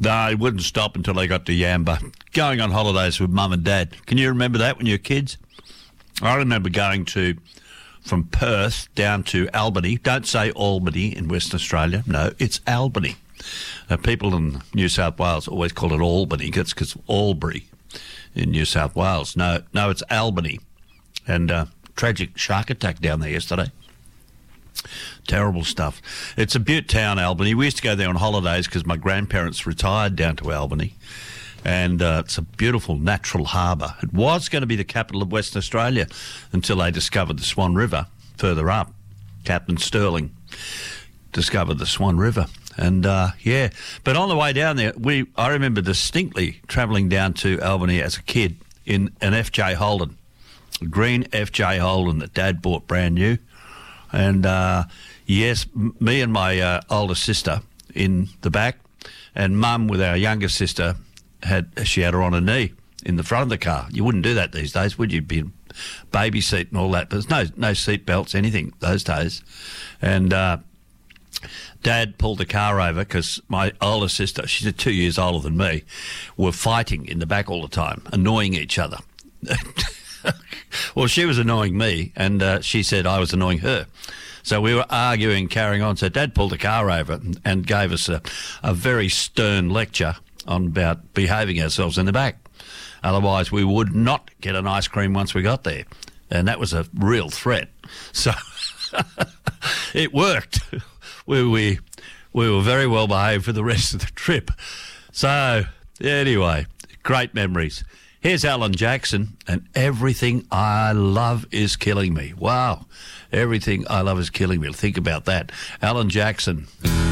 No, it wouldn't stop until I got to Yamba. Going on holidays with Mum and Dad. Can you remember that when you were kids? I remember going from Perth down to Albany. Don't say Albany in Western Australia. No, it's Albany. People in New South Wales always call it Albany. That's because Albury in New South Wales. No, it's Albany. And tragic shark attack down there yesterday. Terrible stuff. It's a beaut town, Albany. We used to go there on holidays because my grandparents retired down to Albany. And it's a beautiful natural harbour. It was going to be the capital of Western Australia until they discovered the Swan River further up. Captain Stirling discovered the Swan River. And, but on the way down there, I remember distinctly travelling down to Albany as a kid in an FJ Holden, a green FJ Holden that Dad bought brand new. And, yes, me and my older sister in the back, and Mum with our younger sister, she had her on her knee in the front of the car. You wouldn't do that these days, would you? Be in baby seat and all that. There's no seat belts, anything those days. And Dad pulled the car over because my older sister, she's 2 years older than me, were fighting in the back all the time, annoying each other. Well, she was annoying me, and she said I was annoying her. So we were arguing, carrying on. So Dad pulled the car over and gave us a very stern lecture on about behaving ourselves in the back. Otherwise, we would not get an ice cream once we got there. And that was a real threat. So it worked. We were very well behaved for the rest of the trip. So anyway, great memories. Here's Alan Jackson, and Everything I Love Is Killing Me. Wow, Everything I Love Is Killing Me. Think about that. Alan Jackson.